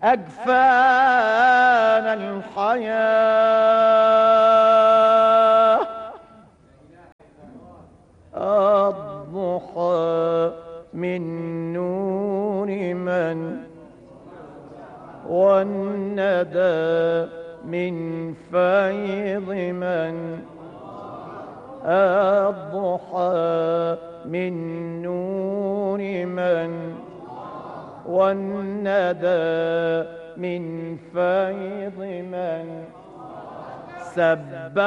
أجفان الحياة الضحى من نور من والندى من فيض من الضحى من نور من والندى من فيض من سبح